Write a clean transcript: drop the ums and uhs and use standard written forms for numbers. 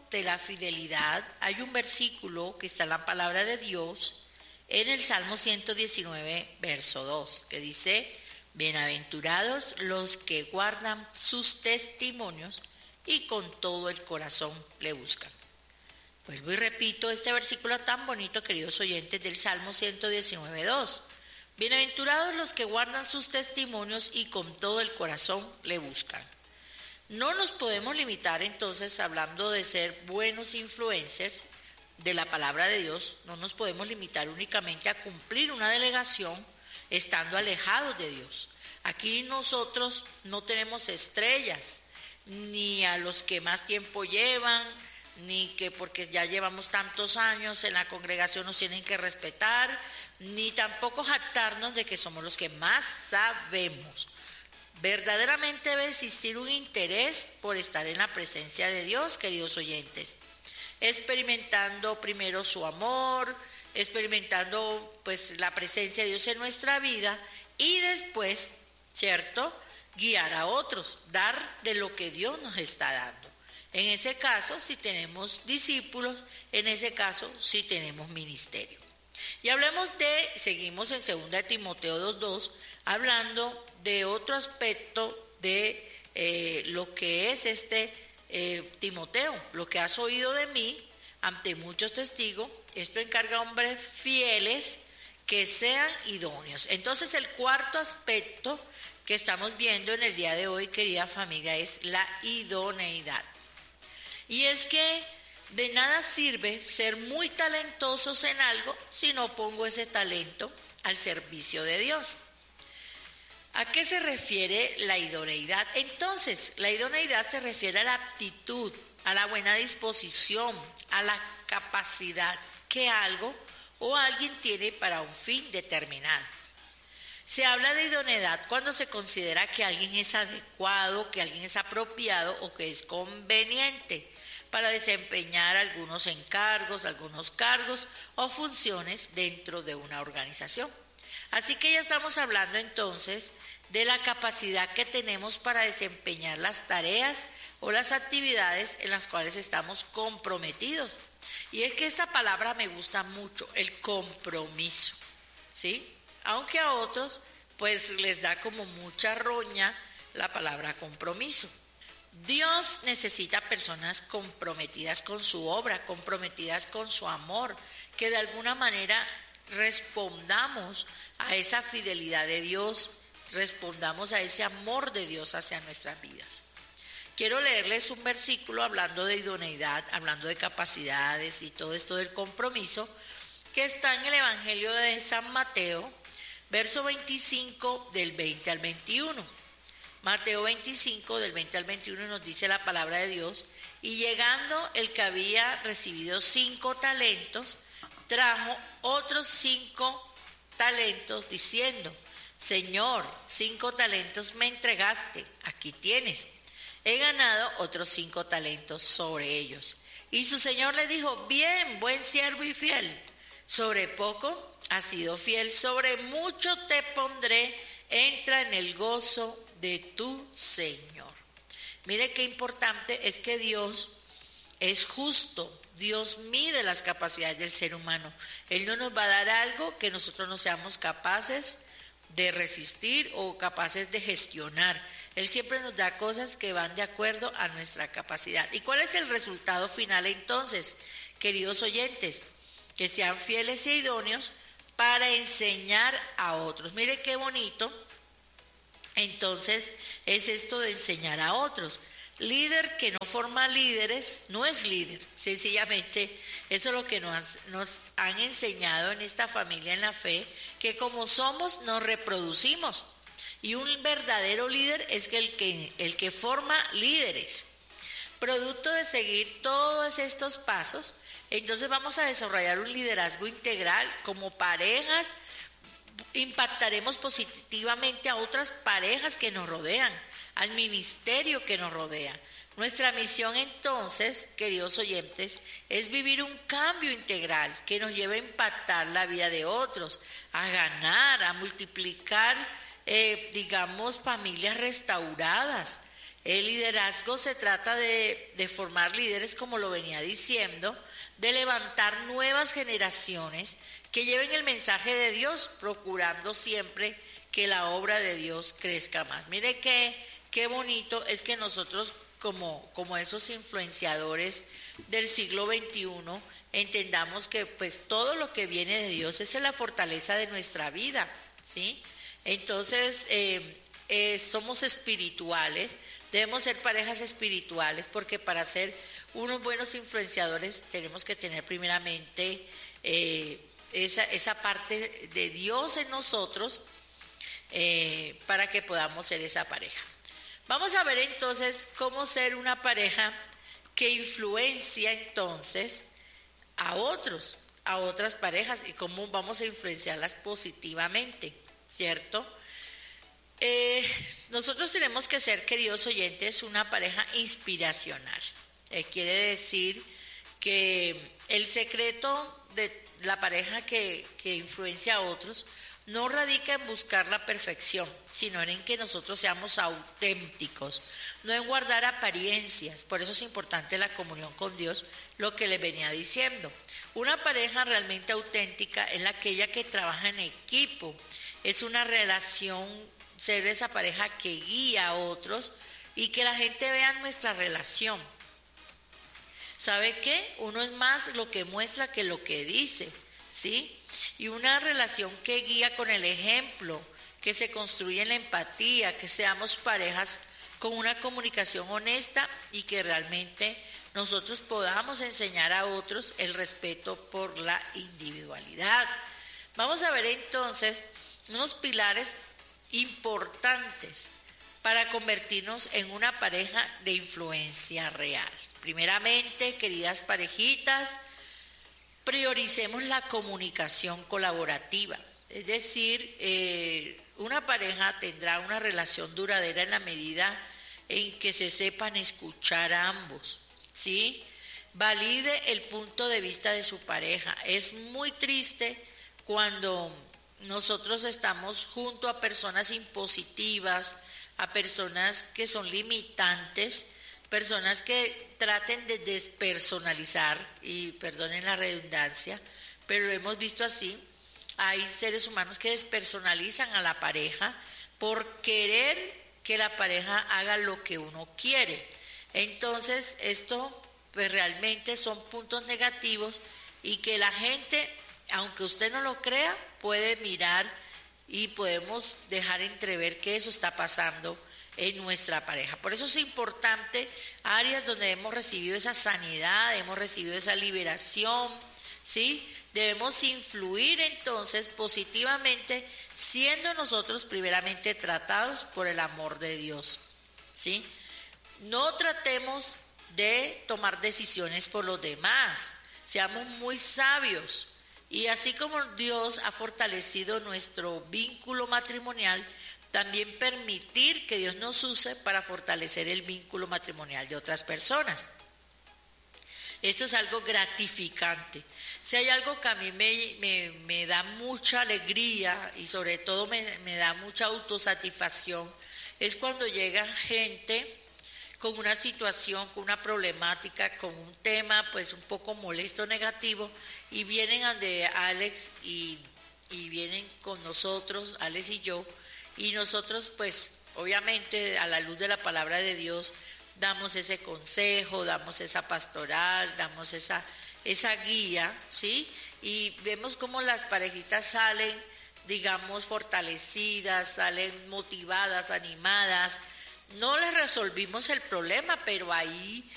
de la fidelidad, hay un versículo que está en la palabra de Dios, en el Salmo 119, verso 2, que dice: bienaventurados los que guardan sus testimonios y con todo el corazón le buscan. Vuelvo y repito este versículo tan bonito, queridos oyentes, del Salmo 119, 2. Bienaventurados los que guardan sus testimonios y con todo el corazón le buscan. No nos podemos limitar entonces, hablando de ser buenos influencers de la palabra de Dios, no nos podemos limitar únicamente a cumplir una delegación estando alejados de Dios. Aquí nosotros no tenemos estrellas, ni a los que más tiempo llevan, ni que porque ya llevamos tantos años en la congregación nos tienen que respetar, ni tampoco jactarnos de que somos los que más sabemos. Verdaderamente debe existir un interés por estar en la presencia de Dios, queridos oyentes, experimentando primero su amor, experimentando pues la presencia de Dios en nuestra vida y después, ¿cierto?, guiar a otros, dar de lo que Dios nos está dando. En ese caso, si tenemos discípulos, en ese caso, si tenemos ministerio. Y seguimos en 2 Timoteo 2:2, hablando de otro aspecto de lo que es Timoteo, lo que has oído de mí ante muchos testigos, esto encarga a hombres fieles que sean idóneos. Entonces el cuarto aspecto que estamos viendo en el día de hoy, querida familia, es la idoneidad. Y es que de nada sirve ser muy talentosos en algo si no pongo ese talento al servicio de Dios. ¿A qué se refiere la idoneidad? Entonces, la idoneidad se refiere a la aptitud, a la buena disposición, a la capacidad que algo o alguien tiene para un fin determinado. Se habla de idoneidad cuando se considera que alguien es adecuado, que alguien es apropiado o que es conveniente para desempeñar algunos encargos, algunos cargos o funciones dentro de una organización. Así que ya estamos hablando entonces de la capacidad que tenemos para desempeñar las tareas o las actividades en las cuales estamos comprometidos. Y es que esta palabra me gusta mucho, el compromiso, ¿sí? Aunque a otros pues les da como mucha roña la palabra compromiso. Dios necesita personas comprometidas con su obra, comprometidas con su amor, que de alguna manera respondamos a esa fidelidad de Dios, respondamos a ese amor de Dios hacia nuestras vidas. Quiero leerles un versículo hablando de idoneidad, hablando de capacidades y todo esto del compromiso, que está en el Evangelio de San Mateo, verso 25 del 20 al 21. Mateo 25 del 20 al 21 nos dice la palabra de Dios: y llegando el que había recibido 5 talentos, trajo otros 5 talentos diciendo: Señor, 5 talentos me entregaste, aquí tienes, he ganado otros 5 talentos sobre ellos. Y su señor le dijo: bien, buen siervo y fiel, sobre poco has sido fiel, sobre mucho te pondré, entra en el gozo de tu Señor. Mire qué importante es que Dios es justo. Dios mide las capacidades del ser humano. Él no nos va a dar algo que nosotros no seamos capaces de resistir o capaces de gestionar. Él siempre nos da cosas que van de acuerdo a nuestra capacidad. ¿Y cuál es el resultado final entonces, queridos oyentes? Que sean fieles e idóneos para enseñar a otros. Mire qué bonito. Entonces es esto de enseñar a otros. Líder que no forma líderes no es líder. Sencillamente eso es lo que nos han enseñado en esta familia en la fe, que como somos nos reproducimos. Y un verdadero líder es el que forma líderes. Producto de seguir todos estos pasos, entonces vamos a desarrollar un liderazgo integral. Como parejas impactaremos positivamente a otras parejas que nos rodean, al ministerio que nos rodea. Nuestra misión entonces, queridos oyentes, es vivir un cambio integral que nos lleve a impactar la vida de otros, a ganar, a multiplicar, familias restauradas, El liderazgo se trata de formar líderes, como lo venía diciendo, de levantar nuevas generaciones que lleven el mensaje de Dios, procurando siempre que la obra de Dios crezca más. Mire qué bonito es que nosotros como esos influenciadores del siglo XXI entendamos que pues todo lo que viene de Dios es la fortaleza de nuestra vida, ¿sí? Entonces somos espirituales, debemos ser parejas espirituales, porque para ser unos buenos influenciadores tenemos que tener primeramente esa parte de Dios en nosotros, para que podamos ser esa pareja. Vamos a ver entonces cómo ser una pareja que influencia entonces a otras parejas, y cómo vamos a influenciarlas positivamente, ¿cierto? Nosotros tenemos que ser, queridos oyentes, una pareja inspiracional. Quiere decir que el secreto de la pareja que influencia a otros no radica en buscar la perfección, sino en que nosotros seamos auténticos, no en guardar apariencias. Por eso es importante la comunión con Dios, lo que les venía diciendo. Una pareja realmente auténtica es aquella que trabaja en equipo, es una relación, ser esa pareja que guía a otros y que la gente vea nuestra relación. ¿Sabe qué? Uno es más lo que muestra que lo que dice, ¿sí? Y una relación que guía con el ejemplo, que se construye en la empatía, que seamos parejas con una comunicación honesta y que realmente nosotros podamos enseñar a otros el respeto por la individualidad. Vamos a ver entonces unos pilares importantes para convertirnos en una pareja de influencia real. Primeramente, queridas parejitas, prioricemos la comunicación colaborativa. Es decir, una pareja tendrá una relación duradera en la medida en que se sepan escuchar a ambos, ¿sí? Valide el punto de vista de su pareja. Es muy triste cuando nosotros estamos junto a personas impositivas, a personas que son limitantes, personas que traten de despersonalizar, y perdonen la redundancia, pero lo hemos visto así. Hay seres humanos que despersonalizan a la pareja por querer que la pareja haga lo que uno quiere. Entonces, esto pues realmente son puntos negativos, y que la gente, aunque usted no lo crea, puede mirar y podemos dejar entrever que eso está pasando en nuestra pareja. Por eso es importante áreas donde hemos recibido esa sanidad, hemos recibido esa liberación, ¿sí? Debemos influir entonces positivamente, siendo nosotros primeramente tratados por el amor de Dios, ¿sí? No tratemos de tomar decisiones por los demás, seamos muy sabios, y así como Dios ha fortalecido nuestro vínculo matrimonial, también permitir que Dios nos use para fortalecer el vínculo matrimonial de otras personas. Esto es algo gratificante. Si hay algo que a mí me da mucha alegría y sobre todo me da mucha autosatisfacción, es cuando llega gente con una situación, con una problemática, con un tema pues un poco molesto, negativo, y vienen ante Alex y vienen con nosotros, Alex y yo, y nosotros pues obviamente a la luz de la palabra de Dios damos ese consejo, damos esa pastoral, damos esa guía, ¿sí? Y vemos cómo las parejitas salen, digamos, fortalecidas, salen motivadas, animadas. No les resolvimos el problema, pero ahí